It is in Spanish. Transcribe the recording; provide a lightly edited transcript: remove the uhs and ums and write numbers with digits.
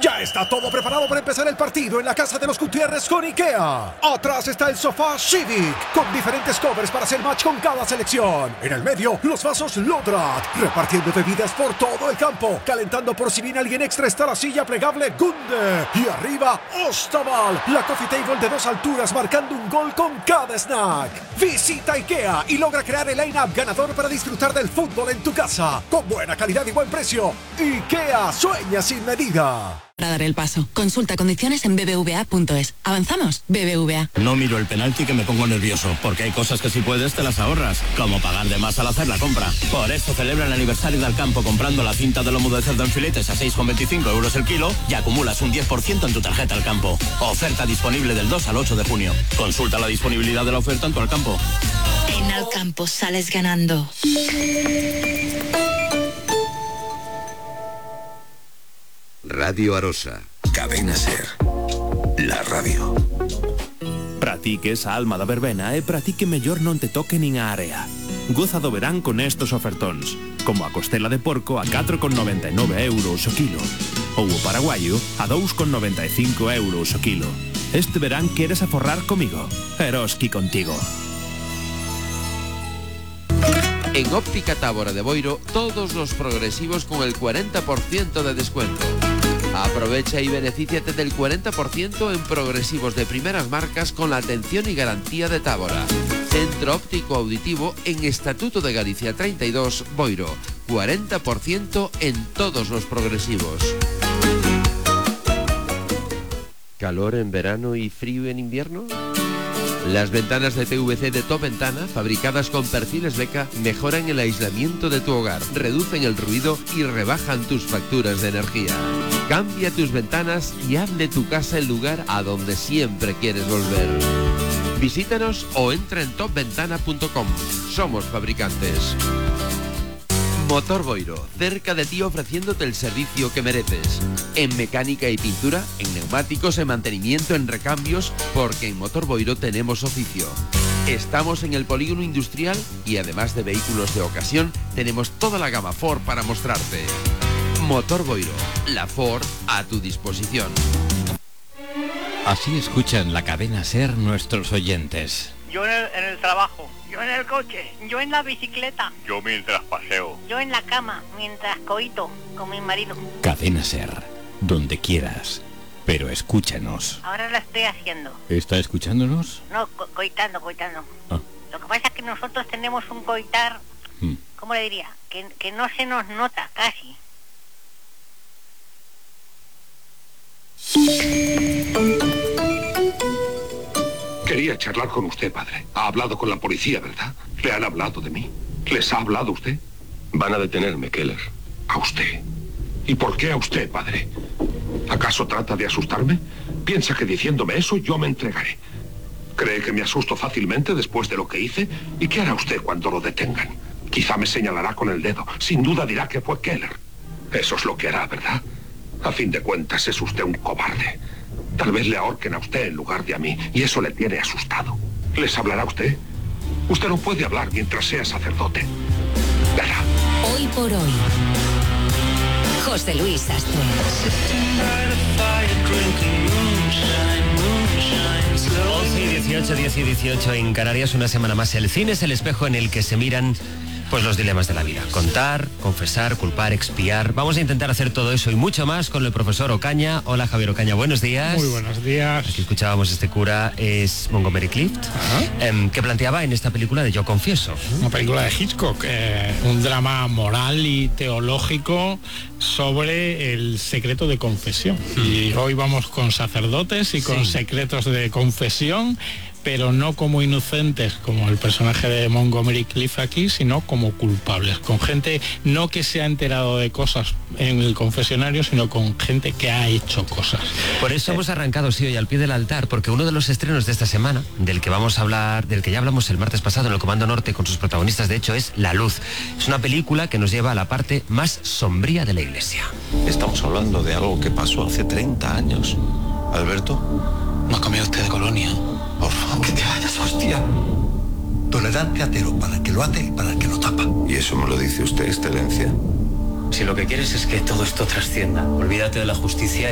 Ya está todo preparado para empezar el partido en la casa de los Gutiérrez con IKEA. Atrás está el sofá Civic, con diferentes covers para hacer match con cada selección. En el medio, los vasos Lodrat, repartiendo bebidas por todo el campo. Calentando por si viene alguien extra está la silla plegable Gunde. Y arriba, Ostaval, la coffee table de 2 alturas marcando un gol con cada snack. Visita IKEA y logra crear el line-up ganador para disfrutar del fútbol en tu casa. Con buena calidad y buen precio. IKEA, sueña sin medida. Para dar el paso. Consulta condiciones en bbva.es. ¿Avanzamos? BBVA. No miro el penalti que me pongo nervioso, porque hay cosas que si puedes te las ahorras, como pagar de más al hacer la compra. Por eso celebra el aniversario del campo comprando la cinta de lomo de cerdo en filetes a 6,25 euros el kilo y acumulas un 10% en tu tarjeta al campo. Oferta disponible del 2 al 8 de junio. Consulta la disponibilidad de la oferta en tu Alcampo. En Alcampo sales ganando. Radio Arosa. Cadena Ser. La radio. Practique esa alma da verbena e practique mellor non te toque nin a area. Goza do verán con estos ofertóns, como a costela de porco a 4,99 euros o kilo, ou o paraguayo a 2,95 euros o kilo. Este verán queres aforrar comigo. Eroski contigo. En Óptica Tábora de Boiro, todos los progresivos con el 40% de descuento. Aprovecha y benefíciate del 40% en progresivos de primeras marcas con la atención y garantía de Tábora. Centro Óptico Auditivo en Estatuto de Galicia 32, Boiro. 40% en todos los progresivos. ¿Calor en verano y frío en invierno? Las ventanas de PVC de Top Ventana, fabricadas con perfiles Beca, mejoran el aislamiento de tu hogar, reducen el ruido y rebajan tus facturas de energía. Cambia tus ventanas y haz de tu casa el lugar a donde siempre quieres volver. Visítanos o entra en topventana.com. Somos fabricantes. Motor Boiro, cerca de ti ofreciéndote el servicio que mereces. En mecánica y pintura, en neumáticos, en mantenimiento, en recambios, porque en Motor Boiro tenemos oficio. Estamos en el polígono industrial y además de vehículos de ocasión, tenemos toda la gama Ford para mostrarte. Motor Boiro, la Ford a tu disposición. Así escuchan la cadena Ser nuestros oyentes. Yo en el trabajo. Yo en el coche. Yo en la bicicleta. Yo mientras paseo. Yo en la cama, mientras coito con mi marido. Cadena Ser, donde quieras, pero escúchanos. Ahora lo estoy haciendo. ¿Está escuchándonos? No, coitando. Ah. Lo que pasa es que nosotros tenemos un coitar, ¿cómo le diría? Que no se nos nota casi. Quería charlar con usted, padre. Ha hablado con la policía, ¿verdad? ¿Le han hablado de mí? ¿Les ha hablado usted? Van a detenerme, Keller. ¿A usted? ¿Y por qué a usted, padre? ¿Acaso trata de asustarme? ¿Piensa que diciéndome eso yo me entregaré? ¿Cree que me asusto fácilmente después de lo que hice? ¿Y qué hará usted cuando lo detengan? Quizá me señalará con el dedo. Sin duda dirá que fue Keller. Eso es lo que hará, ¿verdad? A fin de cuentas, es usted un cobarde. Tal vez le ahorquen a usted en lugar de a mí, y eso le tiene asustado. ¿Les hablará usted? Usted no puede hablar mientras sea sacerdote. Verá. Hoy por hoy. José Luis Astre. 11 y 10 y 18 en Canarias, una semana más. El cine es el espejo en el que se miran pues los dilemas de la vida. Contar, confesar, culpar, expiar. Vamos a intentar hacer todo eso y mucho más con el profesor Ocaña. Hola, Javier Ocaña, buenos días. Muy buenos días. Aquí escuchábamos este cura, es Montgomery Clift, que planteaba en esta película de Yo Confieso. Una película de Hitchcock, un drama moral y teológico sobre el secreto de confesión. Y hoy vamos con sacerdotes y con secretos de confesión, pero no como inocentes, como el personaje de Montgomery Clift aquí, sino como culpables, con gente no que se ha enterado de cosas en el confesionario, sino con gente que ha hecho cosas. Por eso hemos arrancado, sí, hoy al pie del altar, porque uno de los estrenos de esta semana, del que vamos a hablar, del que ya hablamos el martes pasado en el Comando Norte con sus protagonistas, de hecho, es La Luz. Es una película que nos lleva a la parte más sombría de la Iglesia. Estamos hablando de algo que pasó hace 30 años. Alberto, ¿no ha cambiado usted de colonia? Por favor, que te vayas, hostia. Tolerancia cero para el que lo hace y para el que lo tapa. ¿Y eso me lo dice usted, excelencia? Si lo que quieres es que todo esto trascienda, olvídate de la justicia